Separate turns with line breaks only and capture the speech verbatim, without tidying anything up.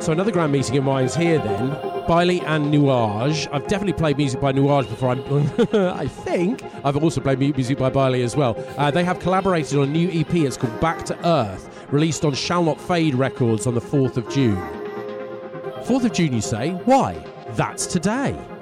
So another grand meeting of mine is here then. Bailey and Nuage. I've definitely played music by Nuage before. I'm, I think I've also played music by Bailey as well. Uh, they have collaborated on a new E P. It's called Back to Earth, released on Shall Not Fade Records on the fourth of June. fourth of June, you say? Why? That's today.